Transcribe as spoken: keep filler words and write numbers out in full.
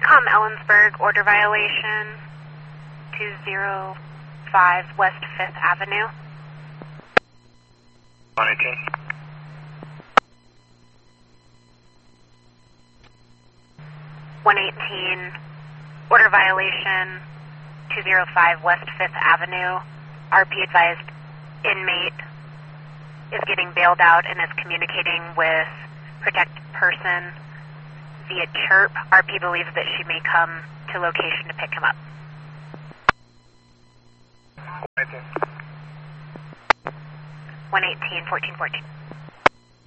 Tom Ellensburg, order violation, two zero five West fifth Avenue. one eighteen. one eighteen, order violation, two zero five West fifth Avenue. R P advised inmate is getting bailed out and is communicating with protected person via chirp. R P believes that she may come to location to pick him up. one eighteen. one eighteen, fourteen fourteen.